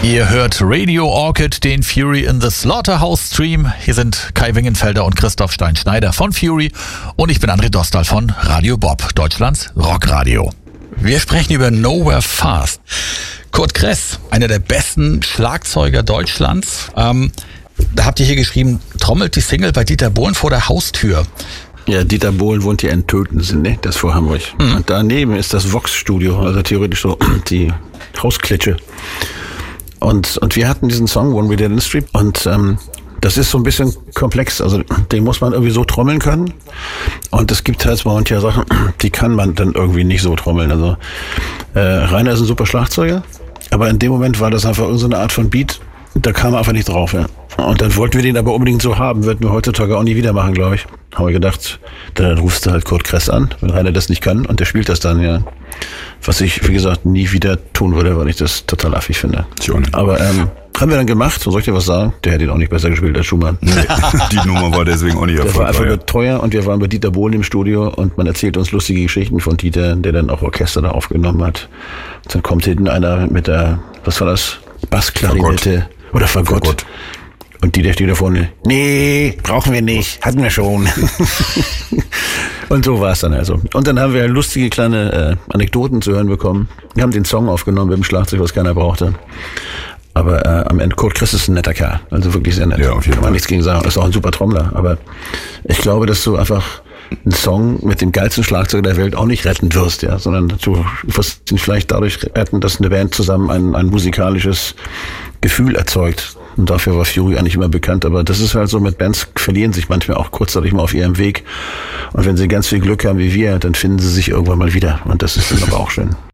Ihr hört Radio Orchid, den Fury in the Slaughterhouse Stream. Hier sind Kai Wingenfelder und Christoph Stein-Schneider von Fury und ich bin André Dostal von Radio Bob, Deutschlands Rockradio. Wir sprechen über Nowhere Fast. Kurt Kress, einer der besten Schlagzeuger Deutschlands. Da habt ihr hier geschrieben, trommelt die Single bei Dieter Bohlen vor der Haustür. Ja, Dieter Bohlen wohnt hier in Tötensen, ne? Das vor Hamburg. Und daneben ist das Vox-Studio, also theoretisch so die Hausklitsche. Und wir hatten diesen Song, When We Dead in the Street, und das ist so ein bisschen komplex, also den muss man irgendwie so trommeln können. Und es gibt halt manche Sachen, die kann man dann irgendwie nicht so trommeln. Also Rainer ist ein super Schlagzeuger, aber in dem Moment war das einfach irgendeine Art von Beat, da kam er einfach nicht drauf, ja. Und dann wollten wir den aber unbedingt so haben, würden wir heutzutage auch nie wieder machen, glaube ich. Haben wir gedacht, dann rufst du halt Kurt Kress an, wenn Rainer das nicht kann, und der spielt das dann, ja. Was ich, wie gesagt, nie wieder tun würde, weil ich das total affig finde. Aber haben wir dann gemacht, und soll ich dir was sagen? Der hätte ihn auch nicht besser gespielt als Schumann. Nee, die Nummer war deswegen auch nicht erfolgreich. Der war einfach nur teuer, und wir waren bei Dieter Bohlen im Studio und man erzählt uns lustige Geschichten von Dieter, der dann auch Orchester da aufgenommen hat. Und dann kommt hinten einer mit der, was war das? Bassklarinette oder Fagott. Und die steht da vorne, nee, brauchen wir nicht, hatten wir schon. Und so war es dann also. Und dann haben wir lustige kleine Anekdoten zu hören bekommen. Wir haben den Song aufgenommen mit dem Schlagzeug, was keiner brauchte. Aber am Ende, Kurt Kress ist ein netter Kerl, also wirklich sehr nett. Ja, auf jeden Fall. Kann man nichts gegen sagen, ist auch ein super Trommler. Aber ich glaube, dass du einfach einen Song mit dem geilsten Schlagzeug der Welt auch nicht retten wirst, ja, sondern du wirst ihn vielleicht dadurch retten, dass eine Band zusammen ein musikalisches Gefühl erzeugt. Und dafür war Fury eigentlich immer bekannt. Aber das ist halt so, mit Bands verlieren sich manchmal auch kurzzeitig mal auf ihrem Weg. Und wenn sie ganz viel Glück haben wie wir, dann finden sie sich irgendwann mal wieder. Und das ist dann aber auch schön.